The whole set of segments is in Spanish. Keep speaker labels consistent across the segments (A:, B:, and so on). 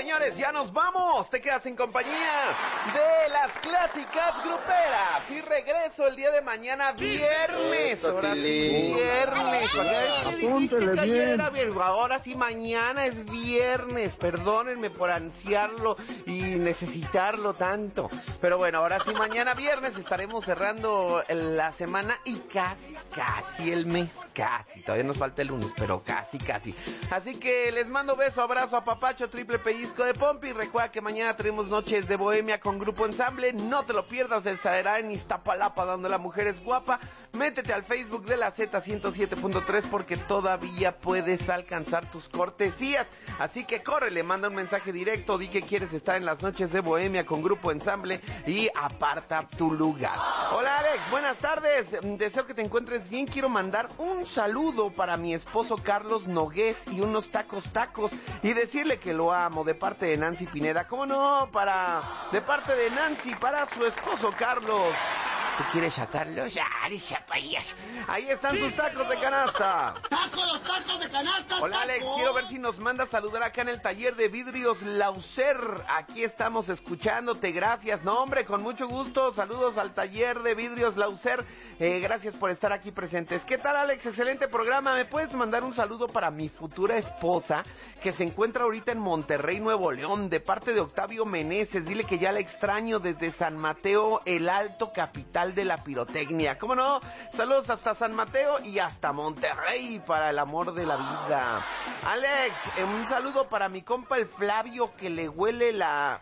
A: señores, ya nos vamos. Te quedas en compañía de las clásicas gruperas. Y regreso el día de mañana, viernes. Ahora sí, viernes. ¿Qué dijiste que ayer era viernes? Ahora sí, mañana es viernes. Perdónenme por ansiarlo y necesitarlo tanto. Pero bueno, ahora sí, mañana viernes estaremos cerrando la semana y casi el mes. Casi. Todavía nos falta el lunes, pero casi. Así que les mando beso, abrazo, apapacho, triple pellizco de pompi. Recuerda que mañana tenemos Noches de Bohemia con Grupo Ensamble. No te lo pierdas, estará en Iztapalapa donde la mujer es guapa. Métete al Facebook de la Z107.3 porque todavía puedes alcanzar tus cortesías. Así que córrele, manda un mensaje directo, di que quieres estar en las Noches de Bohemia con Grupo Ensamble y aparta tu lugar. Hola Alex, buenas tardes. Deseo que te encuentres bien. Quiero mandar un saludo para mi esposo Carlos Nogués y unos tacos y decirle que lo amo de parte de Nancy Pineda. ¿Cómo no? De parte de Nancy para su esposo Carlos. ¿Tú quieres sacarlos? Ahí están sus tacos de canasta.
B: Los tacos de canasta.
A: Hola Alex, quiero ver si nos manda a saludar acá en el taller de vidrios Lauser. Aquí estamos escuchándote, gracias. No hombre, con mucho gusto. Saludos al taller de vidrios Lauser. Gracias por estar aquí presentes. ¿Qué tal Alex? Excelente programa. ¿Me puedes mandar un saludo para mi futura esposa que se encuentra ahorita en Monterrey, Nuevo León, de parte de Octavio Meneses? Dile que ya la extraño desde San Mateo, el Alto, capital de la pirotecnia. ¿Cómo no? Saludos hasta San Mateo y hasta Monterrey para el amor de la vida. Alex, un saludo para mi compa el Flavio que le huele las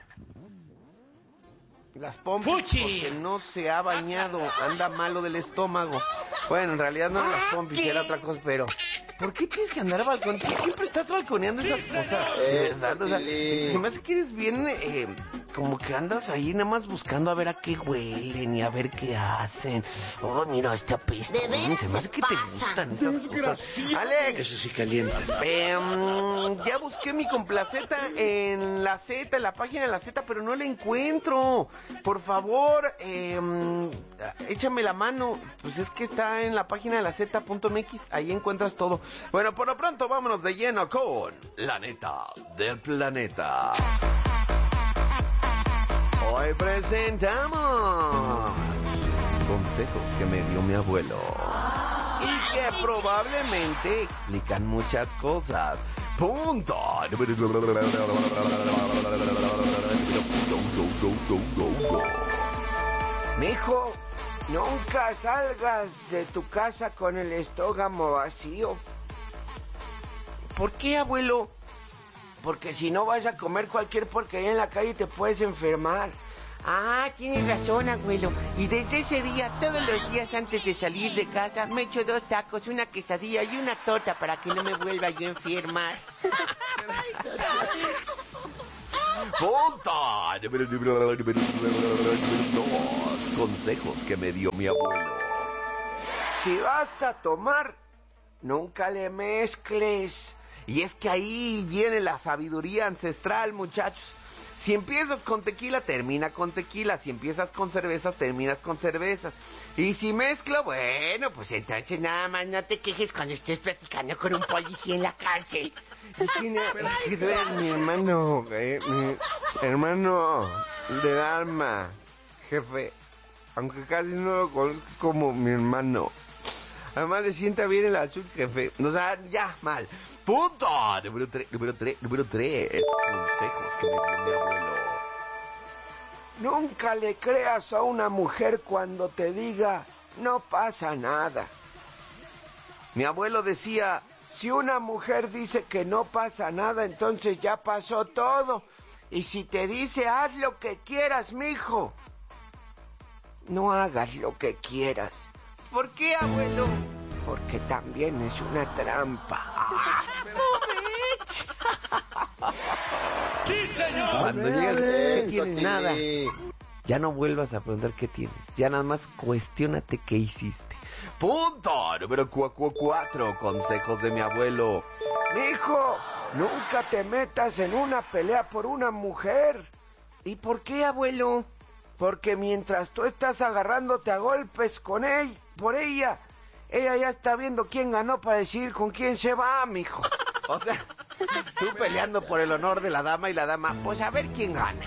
A: pompis porque no se ha bañado, anda malo del estómago. Bueno, en realidad no eran las pompis, era otra cosa, pero ¿por qué tienes que andar balconeando? Siempre estás balconeando esas cosas, de verdad. O sea, se me hace que eres bien, como que andas ahí nada más buscando a ver a qué huelen y a ver qué hacen. Oh, mira, esta pista. Se me hace que te gustan esas cosas. Alex.
C: Eso sí calienta.
A: Ya busqué mi complaceta en la Z, en la página de la Z, pero no la encuentro. Por favor, échame la mano. Pues es que está en la página de la Z.mx, ahí encuentras todo. Bueno, por lo pronto vámonos de lleno con La Neta del Planeta. Hoy presentamos consejos que me dio mi abuelo y que probablemente explican muchas cosas. Punto.
D: Mijo, nunca salgas de tu casa con el estómago vacío.
A: ¿Por qué, abuelo?
D: Porque si no vas a comer cualquier porquería en la calle te puedes enfermar.
E: Ah, tienes razón, abuelo. Y desde ese día, todos los días antes de salir de casa, me echo 2 tacos, una quesadilla y una torta para que no me vuelva yo a enfermar.
A: Punto. Dos consejos que me dio mi abuelo.
D: Si vas a tomar, nunca le mezcles.
A: Y es que ahí viene la sabiduría ancestral, muchachos. Si empiezas con tequila, termina con tequila. Si empiezas con cervezas, terminas con cervezas. Y si mezclo, bueno, pues entonces nada más no te quejes cuando estés platicando con un policía en la cárcel.
D: Es que tú eres mi hermano, mi hermano del alma, jefe. Aunque casi no lo conozco como mi hermano. Además le sienta bien el azul, jefe.
A: O sea, ya, mal. Punto. Número 3. Consejos que me dio mi abuelo.
D: Nunca le creas a una mujer cuando te diga, no pasa nada.
A: Mi abuelo decía,
D: si una mujer dice que no pasa nada, entonces ya pasó todo. Y si te dice, haz lo que quieras, mijo, no hagas lo que quieras.
A: ¿Por qué, abuelo?
D: Porque también es una trampa.
A: ¡Ah, Cuando llegas, ¿qué tienes? Nada. Ya no vuelvas a preguntar qué tienes. Ya nada más cuestiónate qué hiciste. Punto. Número 4. Consejos de mi abuelo.
D: Mijo, nunca te metas en una pelea por una mujer.
A: ¿Y por qué, abuelo?
D: Porque mientras tú estás agarrándote a golpes con él, por ella ya está viendo quién ganó para decidir con quién se va, mijo.
A: O sea, Tú peleando por el honor de la dama y la dama, pues a ver quién gana.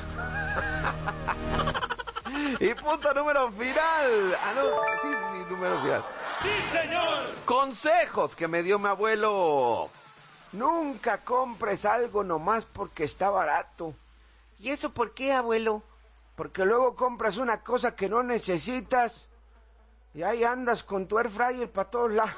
A: Y punto número final. Sí, número final.
B: ¡Sí, señor!
A: Consejos que me dio mi abuelo.
D: Nunca compres algo nomás porque está barato.
E: ¿Y eso por qué, abuelo?
D: Porque luego compras una cosa que no necesitas y ahí andas con tu air fryer para todos lados.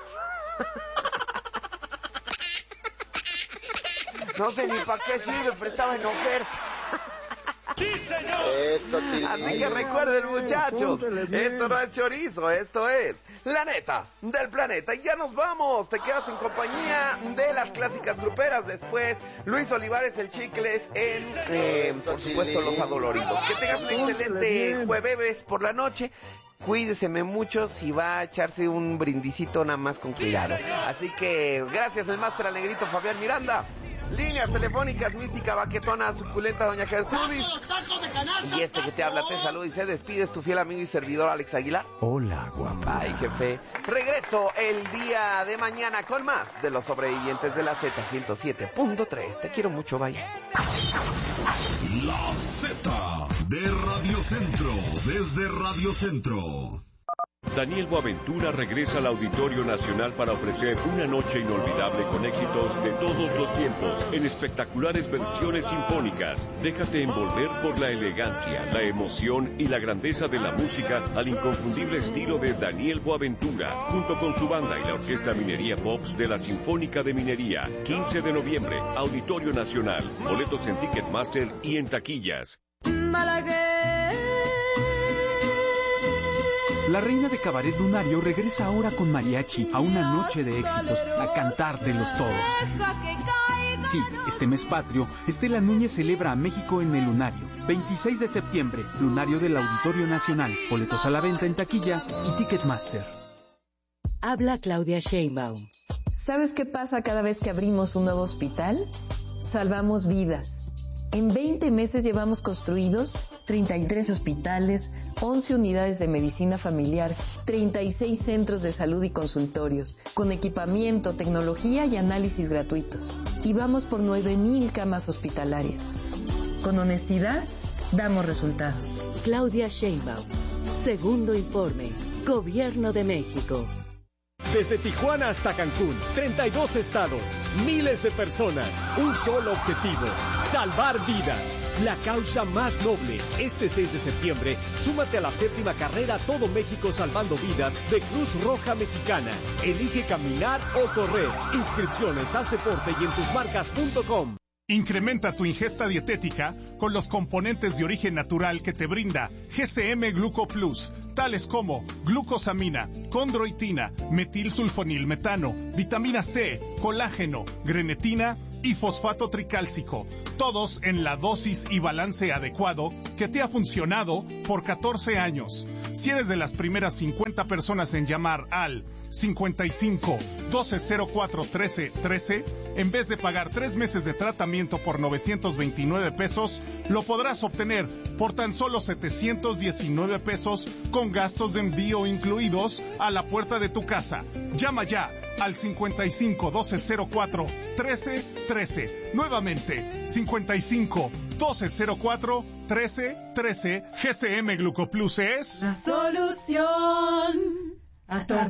D: No sé ni para qué sirve, pero estaba en oferta.
B: ¡Sí, señor!
A: Eso, así que recuerden, muchachos, esto no es chorizo, esto es la neta del planeta. Y ya nos vamos, te quedas en compañía de las clásicas gruperas. Después, Luis Olivares, el Chicles en, por supuesto, Los Adoloridos. Que tengas un excelente jueves por la noche. Cuídeseme mucho, si va a echarse un brindicito, nada más con cuidado. Así que, gracias el máster al negrito Fabián Miranda. Líneas telefónicas, mística, baquetona, suculenta, doña Gertrudis. Y este que te habla te saluda y se despide, es tu fiel amigo y servidor Alex Aguilar.
C: Hola, guapa.
A: Ay, jefe. Regreso el día de mañana con más de los sobrevivientes de la Z107.3. Te quiero mucho, bye.
F: La Z de Radio Centro, desde Radio Centro.
G: Daniel Boaventura regresa al Auditorio Nacional para ofrecer una noche inolvidable con éxitos de todos los tiempos en espectaculares versiones sinfónicas. Déjate envolver por la elegancia, la emoción y la grandeza de la música al inconfundible estilo de Daniel Boaventura, junto con su banda y la Orquesta Minería Pops de la Sinfónica de Minería. 15 de noviembre, Auditorio Nacional. Boletos en Ticketmaster y en taquillas.
C: La reina de Cabaret Lunario regresa ahora con mariachi a una noche de éxitos, a cantártelos todos. Sí, este mes patrio, Estela Núñez celebra a México en el Lunario. 26 de septiembre, Lunario del Auditorio Nacional. Boletos a la venta en taquilla y Ticketmaster.
H: Habla Claudia Sheinbaum.
I: ¿Sabes qué pasa cada vez que abrimos un nuevo hospital? Salvamos vidas. En 20 meses llevamos construidos 33 hospitales, 11 unidades de medicina familiar, 36 centros de salud y consultorios, con equipamiento, tecnología y análisis gratuitos. Y vamos por 9,000 camas hospitalarias. Con honestidad, damos resultados.
H: Claudia Sheinbaum. Segundo informe. Gobierno de México.
J: Desde Tijuana hasta Cancún, 32 estados, miles de personas, un solo objetivo, salvar vidas. La causa más noble. Este 6 de septiembre, súmate a la 7ª carrera Todo México Salvando Vidas de Cruz Roja Mexicana. Elige caminar o correr. Inscripciones, haz deporte y en tusmarcas.com.
K: Incrementa tu ingesta dietética con los componentes de origen natural que te brinda GCM Gluco Plus, tales como glucosamina, condroitina, metilsulfonilmetano, vitamina C, colágeno, grenetina y fosfato tricálcico, todos en la dosis y balance adecuado que te ha funcionado por 14 años. Si eres de las primeras 50 personas en llamar al 55 1204 13 13, en vez de pagar 3 meses de tratamiento por 929 pesos, lo podrás obtener por tan solo 719 pesos con gastos de envío incluidos a la puerta de tu casa. Llama ya al 55 1204 13 13. Nuevamente, 55 1204 13 13. GCM Glucoplus es
L: la solución a tu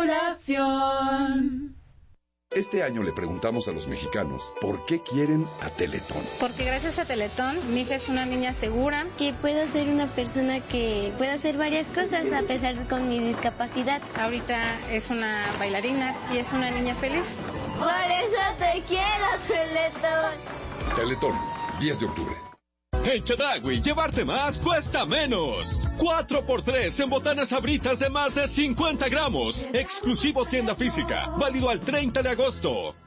L: articulación.
M: Este año le preguntamos a los mexicanos por qué quieren a Teletón.
N: Porque gracias a Teletón, mi hija es una niña segura.
O: Que puedo ser una persona que pueda hacer varias cosas a pesar con mi discapacidad.
N: Ahorita es una bailarina y es una niña feliz.
O: Por eso te quiero, Teletón.
M: Teletón, 10 de octubre.
P: En Chedraui, llevarte más cuesta menos. 4x3 en botanas Sabritas de más de 50 gramos. Exclusivo tienda física. Válido al 30 de agosto.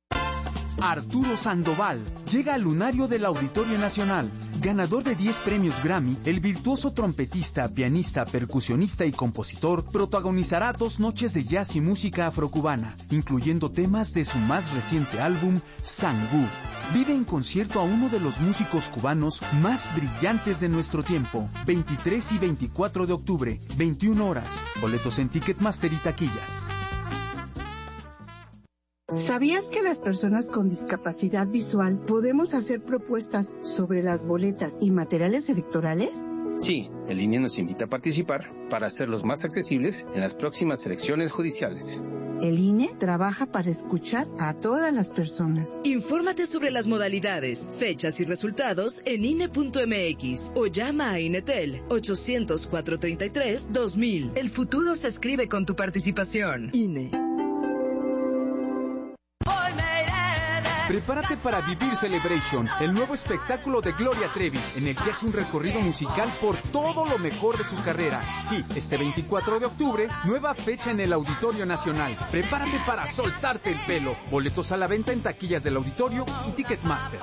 C: Arturo Sandoval llega al Lunario del Auditorio Nacional. Ganador de 10 premios Grammy, el virtuoso trompetista, pianista, percusionista y compositor protagonizará 2 noches de jazz y música afrocubana, incluyendo temas de su más reciente álbum, Sangú. Vive en concierto a uno de los músicos cubanos más brillantes de nuestro tiempo. 23 y 24 de octubre, 21 horas. Boletos en Ticketmaster y taquillas.
Q: ¿Sabías que las personas con discapacidad visual podemos hacer propuestas sobre las boletas y materiales electorales?
R: Sí, el INE nos invita a participar para hacerlos más accesibles en las próximas elecciones judiciales.
Q: El INE trabaja para escuchar a todas las personas.
S: Infórmate sobre las modalidades, fechas y resultados en INE.mx o llama a INETEL 800-433-2000. El futuro se escribe con tu participación. INE.
C: Prepárate para vivir Celebration, el nuevo espectáculo de Gloria Trevi, en el que hace un recorrido musical por todo lo mejor de su carrera. Sí, este 24 de octubre, nueva fecha en el Auditorio Nacional. Prepárate para soltarte el pelo. Boletos a la venta en taquillas del auditorio y Ticketmaster.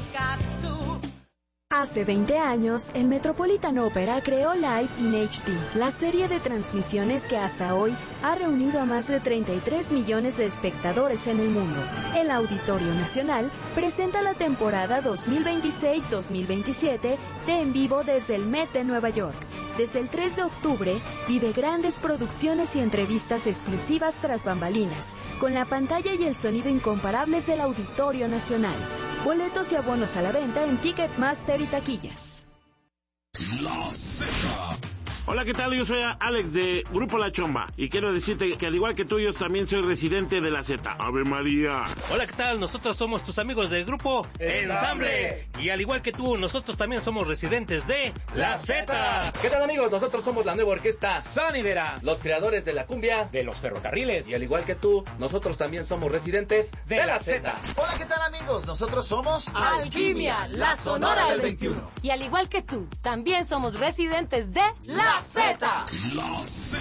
T: Hace 20 años, el Metropolitan Opera creó Live in HD, la serie de transmisiones que hasta hoy ha reunido a más de 33 millones de espectadores en el mundo. El Auditorio Nacional presenta la temporada 2026-2027 de En Vivo desde el Met de Nueva York. Desde el 3 de octubre, vive grandes producciones y entrevistas exclusivas tras bambalinas, con la pantalla y el sonido incomparables del Auditorio Nacional. Boletos y abonos a la venta en Ticketmaster y taquillas.
U: La Z. Hola, ¿qué tal? Yo soy Alex de Grupo La Chomba y quiero decirte que al igual que tú, yo también soy residente de la Z. ¡Ave María!
V: Hola, ¿qué tal? Nosotros somos tus amigos del Grupo Ensamble. Y al igual que tú, nosotros también somos residentes de la Z.
W: ¿Qué tal, amigos? Nosotros somos la nueva orquesta Sonidera, los creadores de la cumbia de los ferrocarriles. Y al igual que tú, nosotros también somos residentes de la Z.
X: Hola, ¿qué tal, amigos? Nosotros somos Alquimia, la Sonora del 21.
Y: Y al igual que tú, también somos residentes de la Z.
F: La Z.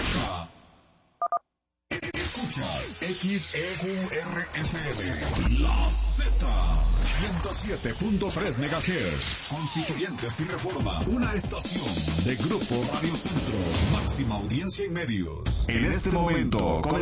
F: Escuchas XEQRFM. La Z. 107.3 MHz. Constituyentes y Reforma. Una estación de Grupo Radio Centro. Máxima audiencia y medios. En este momento, con